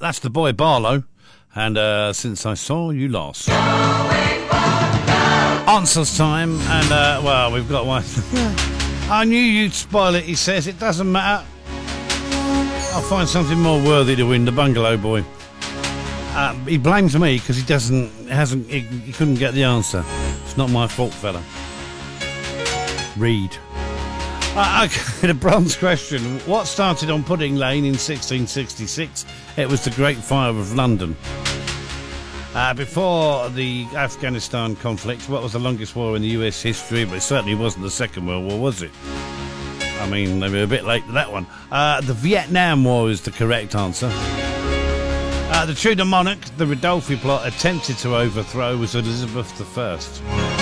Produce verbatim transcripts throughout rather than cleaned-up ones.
that's the boy Barlow. And uh, Since I Saw You Last. Answers time. And, uh, well, we've got one. I knew you'd spoil it, he says. It doesn't matter. I'll find something more worthy to win, the Bungalow Boy. Uh, he blames me because he doesn't, hasn't, he, he couldn't get the answer. It's not my fault, fella. Read. Uh, okay, the bronze question. What started on Pudding Lane in sixteen sixty-six? It was the Great Fire of London. Uh, before the Afghanistan conflict, what was the longest war in the U S history? But it certainly wasn't the Second World War, was it? I mean, they were a bit late to that one. Uh, the Vietnam War is the correct answer. Uh, the Tudor monarch the Ridolfi plot attempted to overthrow was Elizabeth the First.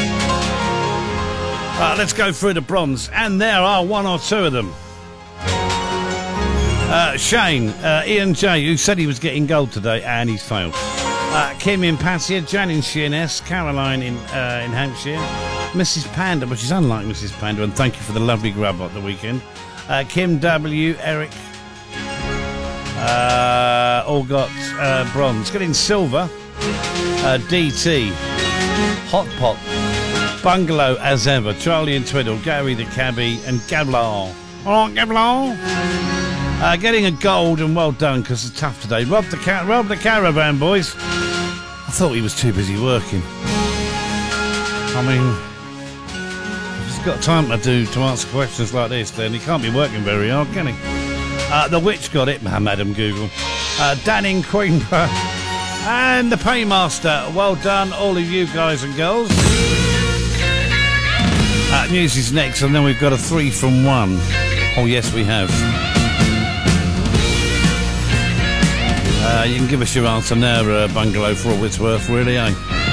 Uh, let's go through the bronze, and there are one or two of them. Uh, Shane, uh, Ian J, who said he was getting gold today, and he's failed. Uh, Kim in Passia, Jan in Sheerness, Caroline in uh, in Hampshire, Missus Panda, which is unlike Missus Panda, and thank you for the lovely grub at the weekend. Uh, Kim W, Eric, uh, all got uh, bronze. Getting silver, uh, D T, Hot Pot, Bungalow as ever, Charlie and Twiddle, Gary the Cabbie, and Gablon. All right, Gablon. Uh, getting a gold, and well done, because it's tough today. Rob the, ca- Rob the Caravan, boys. I thought he was too busy working. I mean, if he's got time to do to answer questions like this, then he can't be working very hard, can he? Uh, the Witch got it, Madam Google. Uh, Dan in Queenborough. And the Paymaster. Well done, all of you guys and girls. Uh, news is next, and then we've got a three from one. Oh, yes, we have. Uh, you can give us your answer now, uh, Bungalow, for all it's worth, really, eh?